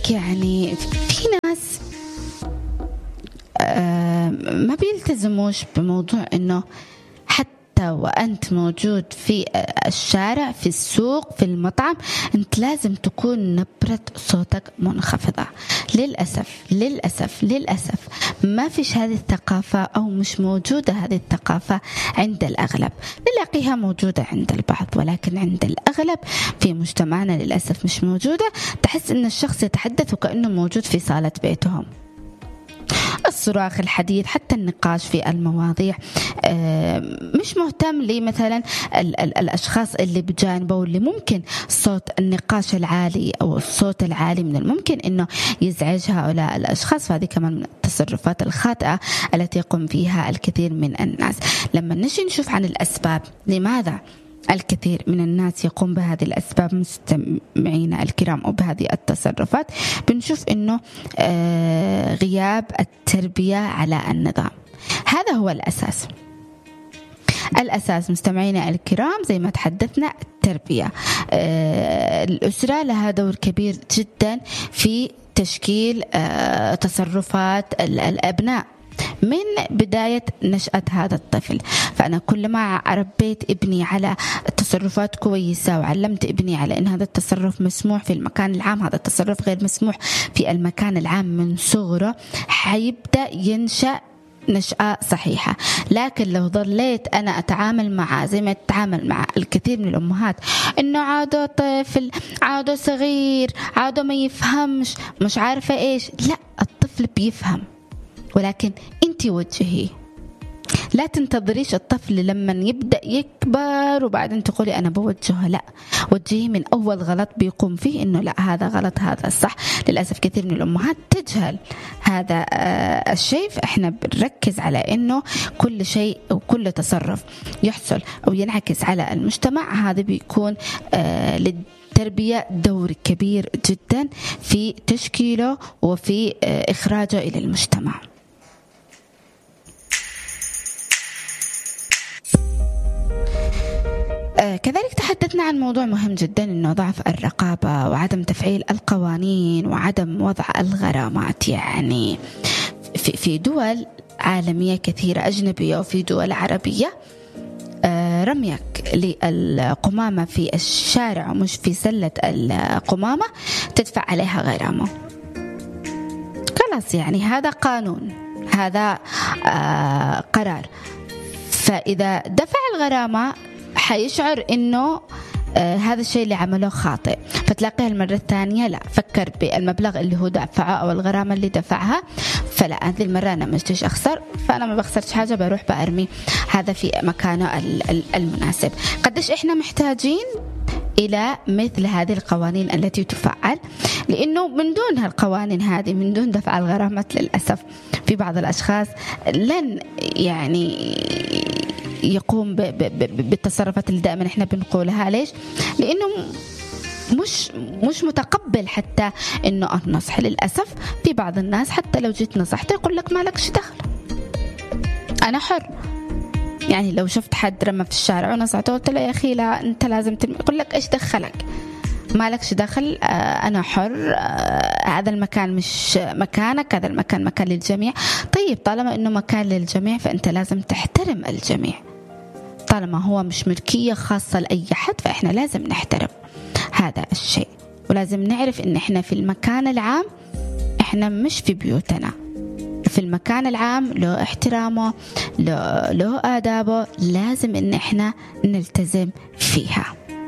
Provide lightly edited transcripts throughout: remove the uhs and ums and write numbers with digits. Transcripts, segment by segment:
يعني في ناس ما بيلتزموش بموضوع إنه حتى وأنت موجود في الشارع، في السوق، في المطعم، أنت لازم تكون نبرة صوتك منخفضة. للأسف للأسف للأسف ما فيش هذه الثقافة، أو مش موجودة هذه الثقافة عند الأغلب. نلاقيها موجودة عند البعض، ولكن عند الأغلب في مجتمعنا للأسف مش موجودة. تحس أن الشخص يتحدث وكأنه موجود في صالة بيتهم. الصراخ، الحديث، حتى النقاش في المواضيع، مش مهتم لي مثلا الأشخاص اللي بجانبه، واللي ممكن صوت النقاش العالي أو الصوت العالي من الممكن أنه يزعج هؤلاء الأشخاص. فهذه كمان من التصرفات الخاطئة التي يقوم فيها الكثير من الناس. لما نجي نشوف عن الأسباب لماذا الكثير من الناس يقوم بهذه الأسباب مستمعينا الكرام أو بهذه التصرفات، بنشوف أنه غياب التربية على النظام. هذا هو الأساس. الأساس مستمعينا الكرام زي ما تحدثنا التربية. الأسرة لها دور كبير جدا في تشكيل تصرفات الأبناء من بداية نشأة هذا الطفل. فأنا كلما ربيت ابني على تصرفات كويسة، وعلمت ابني على أن هذا التصرف مسموح في المكان العام، هذا التصرف غير مسموح في المكان العام من صغره، حيبدأ ينشأ نشأة صحيحة. لكن لو ظليت أنا أتعامل معه زي ما أتعامل مع الكثير من الأمهات، إنه عاده طفل، عاده صغير، عاده ما يفهمش، مش عارفة إيش، لا، الطفل بيفهم، ولكن أنت وجهيه. لا تنتظريش الطفل لما يبدأ يكبر وبعدين تقولي أنا بوجهه، لا، وجهيه من أول غلط بيقوم فيه، إنه لا، هذا غلط، هذا الصح. للأسف كثير من الأمهات تجهل هذا الشيء. فإحنا بنركز على إنه كل شيء أو كل تصرف يحصل أو ينعكس على المجتمع، هذا بيكون للتربية دور كبير جدا في تشكيله وفي إخراجه إلى المجتمع. كذلك تحدثنا عن موضوع مهم جدا، إنه ضعف الرقابة وعدم تفعيل القوانين وعدم وضع الغرامات. يعني في دول عالمية كثيرة أجنبية وفي دول عربية، رميك للقمامة في الشارع ومش في سلة القمامة تدفع عليها غرامة. خلاص، يعني هذا قانون، هذا قرار. فإذا دفع الغرامة حيشعر إنه هذا الشيء اللي عمله خاطئ، فتلاقيها المرة الثانية لا، فكر بالمبلغ اللي هو دفعه أو الغرامة اللي دفعها، فلا، هذه المرة أنا مش أخسر، فأنا ما بخسرش حاجة، بروح بأرمي هذا في مكانه المناسب. قديش إحنا محتاجين إلى مثل هذه القوانين التي تفعل، لأنه من دون هالقوانين هذه، من دون دفع الغرامات، للأسف في بعض الأشخاص لن يعني يقوم بالتصرفات اللي دائما احنا بنقولها. ليش؟ لأنه مش متقبل حتى انه النصح. للأسف في بعض الناس حتى لو جيت نصحته يقول لك ما لكش دخل، أنا حر. يعني لو شفت حد رمى في الشارع ونصحته قلت له يا أخي لا أنت لازم ترمي، يقول لك إيش دخلك؟ ما لكش دخل، أنا حر، هذا المكان مش مكانك، هذا المكان مكان للجميع. طيب طالما إنه مكان للجميع فأنت لازم تحترم الجميع. طالما هو مش ملكية خاصة لأي حد فإحنا لازم نحترم هذا الشيء، ولازم نعرف إن إحنا في المكان العام، إحنا مش في بيوتنا. في المكان العام له احترامه، له آدابه، لازم إن إحنا نلتزم فيها.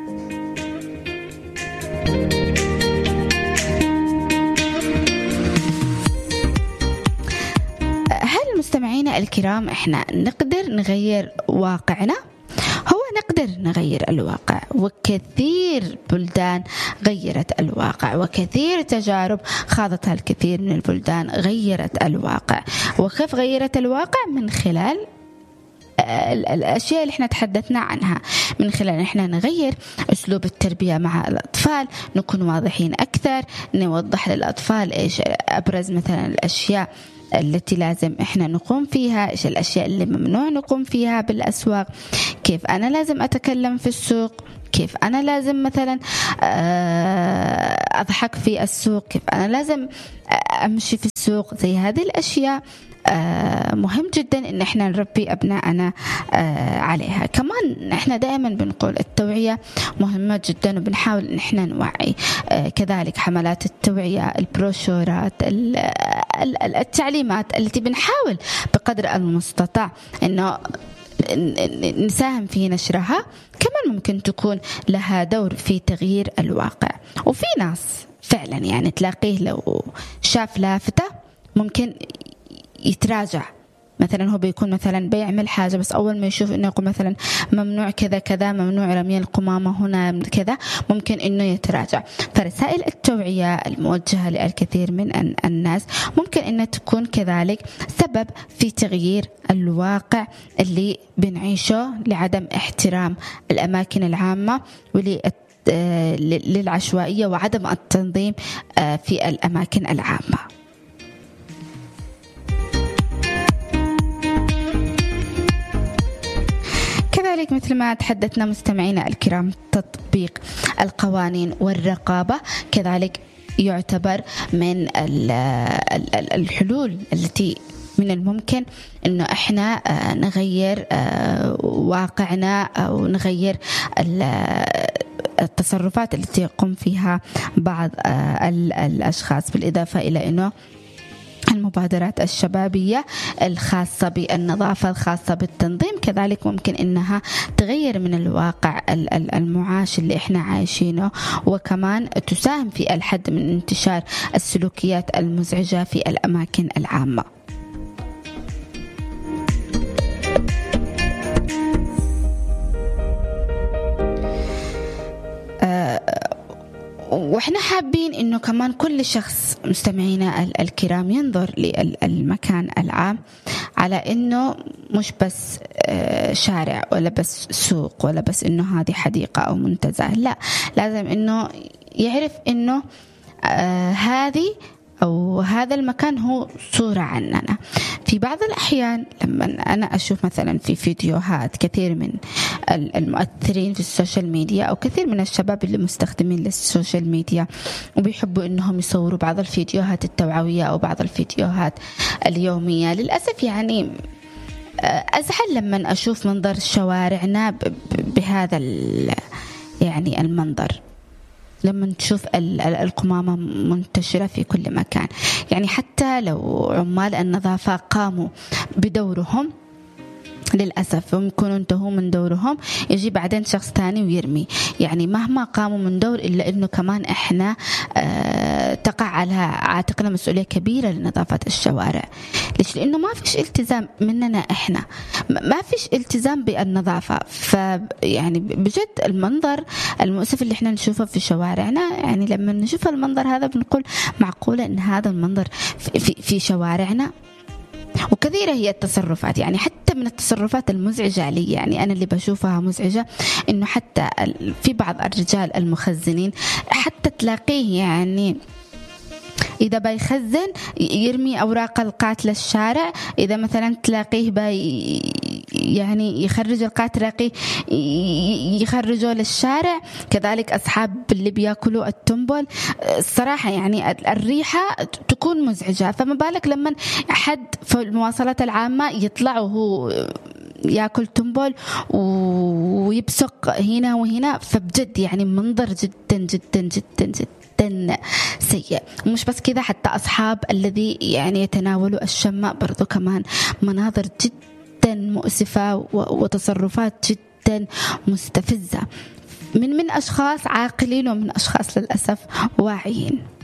هل مستمعينا الكرام إحنا نقدر نغير واقعنا؟ هو نقدر نغير الواقع، وكثير بلدان غيرت الواقع، وكثير تجارب خاضتها الكثير من البلدان غيرت الواقع. وكيف غيرت الواقع؟ من خلال الأشياء اللي احنا تحدثنا عنها، من خلال احنا نغير أسلوب التربية مع الأطفال، نكون واضحين أكثر، نوضح للأطفال إيش أبرز مثلا الأشياء التي لازم إحنا نقوم فيها، إيش الأشياء اللي ممنوع نقوم فيها بالأسواق، كيف أنا لازم أتكلم في السوق، كيف أنا لازم مثلا أضحك في السوق، كيف أنا لازم أمشي في السوق. زي هذه الأشياء مهم جدا إن إحنا نربي أبنائنا عليها. كمان إحنا دائما بنقول التوعية مهمة جدا، وبنحاول إن إحنا نوعي. كذلك حملات التوعية، البروشورات، التعليمات التي بنحاول بقدر المستطاع إنه نساهم في نشرها، كمان ممكن تكون لها دور في تغيير الواقع. وفي ناس فعلا يعني تلاقيه لو شاف لافتة ممكن يتراجع. مثلا هو بيكون مثلا بيعمل حاجة، بس أول ما يشوف إنه يقول مثلا ممنوع كذا كذا، ممنوع رمي القمامة هنا كذا، ممكن إنه يتراجع. فرسائل التوعية الموجهة للكثير من الناس ممكن إنها تكون كذلك سبب في تغيير الواقع اللي بنعيشه، لعدم احترام الأماكن العامة للعشوائية وعدم التنظيم في الأماكن العامة. كذلك مثل ما تحدثنا مستمعينا الكرام، تطبيق القوانين والرقابة كذلك يعتبر من الحلول التي من الممكن إنه إحنا نغير واقعنا أو نغير التصرفات التي يقوم فيها بعض الأشخاص، بالإضافة إلى إنه المبادرات الشبابية الخاصة بالنظافة، الخاصة بالتنظيم، كذلك ممكن إنها تغير من الواقع المعاش اللي إحنا عايشينه، وكمان تساهم في الحد من انتشار السلوكيات المزعجة في الأماكن العامة. وإحنا حابين إنه كمان كل شخص مستمعينا الكرام ينظر للمكان العام على إنه مش بس شارع ولا بس سوق ولا بس إنه هذه حديقة أو منتزه، لا، لازم إنه يعرف إنه هذه أو هذا المكان هو صورة عننا. في بعض الأحيان لما أنا أشوف مثلا في فيديوهات كثير من المؤثرين في السوشيال ميديا أو كثير من الشباب اللي مستخدمين للسوشيال ميديا وبيحبوا إنهم يصوروا بعض الفيديوهات التوعوية أو بعض الفيديوهات اليومية، للأسف يعني أزعل لما أشوف منظر شوارعنا بهذا يعني المنظر، لما تشوف القمامة منتشرة في كل مكان. يعني حتى لو عمال النظافة قاموا بدورهم، للأسف هم يكونوا انتهوا من دورهم، يجي بعدين شخص تاني ويرمي. يعني مهما قاموا من دور إلا إنه كمان إحنا تقع على عاتقنا مسؤولية كبيرة لنظافة الشوارع. ليش؟ لأنه ما فيش التزام مننا إحنا، ما فيش التزام بالنظافة. فيعني بجد المنظر المؤسف اللي إحنا نشوفه في شوارعنا، يعني لما نشوف المنظر هذا بنقول معقولة إن هذا المنظر في شوارعنا؟ وكثيرة هي التصرفات، يعني حتى من التصرفات المزعجة لي، يعني أنا اللي بشوفها مزعجة إنه حتى في بعض الرجال المخزنين حتى تلاقيه يعني إذا بيخزن يرمي أوراق القات للشارع، إذا مثلا تلاقيه يعني يخرج القات تلاقيه يخرجوا للشارع، كذلك أصحاب اللي بياكلوا التنبل. الصراحة يعني الريحة تكون مزعجة، فما بالك لما حد في المواصلات العامة يطلع وهو ياكل تنبل ويبصق هنا وهنا. فبجد يعني منظر جدا جدا جدا جدا سيء. مش بس كذا، حتى أصحاب الذي يعني يتناولوا الشماء برضو كمان مناظر جدا مؤسفة وتصرفات جدا مستفزة من أشخاص عاقلين ومن أشخاص للأسف واعيين.